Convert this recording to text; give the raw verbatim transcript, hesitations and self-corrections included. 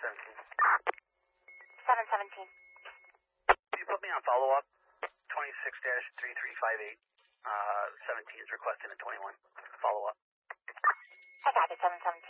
seventeen. seven seventeen. Can you put me on follow-up? twenty-six dash three three five eight. Uh, seventeen is requesting a twenty-one. Follow-up. I got it, seven seventeen.